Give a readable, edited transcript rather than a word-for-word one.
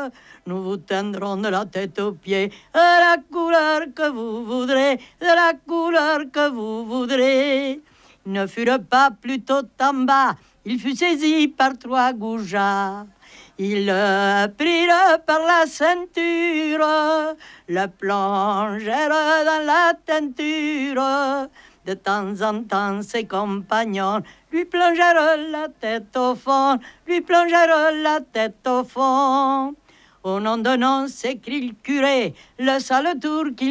Nous vous teindrons de la tête aux pieds de la couleur que vous voudrez, de la couleur que vous voudrez. Il ne fut le pas plutôt en bas, il fut saisi par 3 goujats. Il le prit par la ceinture, le plongèrent dans la teinture. De temps en temps, ses compagnons lui plongèrent la tête au fond, lui plongèrent la tête au fond. Au nom de nom, s'écrie le curé, le sale tour qu'il